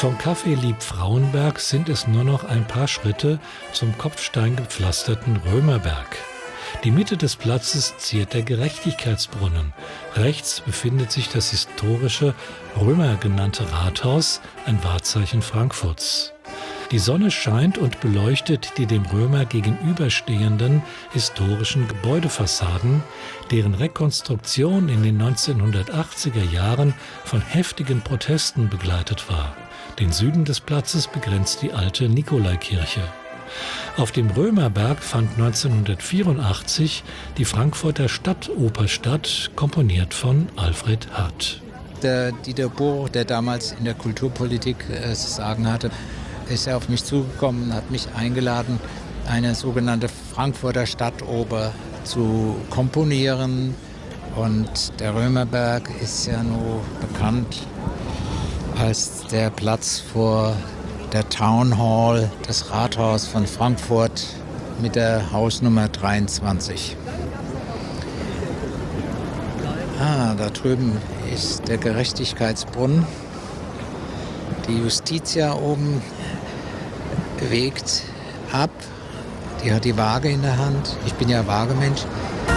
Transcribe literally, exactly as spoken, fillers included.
Vom Café Liebfrauenberg sind es nur noch ein paar Schritte zum kopfsteingepflasterten Römerberg. Die Mitte des Platzes ziert der Gerechtigkeitsbrunnen. Rechts befindet sich das historische Römer genannte Rathaus, ein Wahrzeichen Frankfurts. Die Sonne scheint und beleuchtet die dem Römer gegenüberstehenden historischen Gebäudefassaden, deren Rekonstruktion in den neunzehnhundertachtziger Jahren von heftigen Protesten begleitet war. Den Süden des Platzes begrenzt die alte Nikolaikirche. Auf dem Römerberg fand neunzehnhundertvierundachtzig die Frankfurter Stadtoper statt, komponiert von Alfred Hart. Der Dieter Bohruch, der damals in der Kulturpolitik äh, das Sagen hatte, ist er auf mich zugekommen und hat mich eingeladen, eine sogenannte Frankfurter Stadtoper zu komponieren. Und der Römerberg ist ja nur bekannt als der Platz vor der Town Hall, das Rathaus von Frankfurt mit der Hausnummer dreiundzwanzig. Ah, da drüben ist der Gerechtigkeitsbrunnen. Die Justitia oben wägt ab. Die hat die Waage in der Hand. Ich bin ja Waagemensch.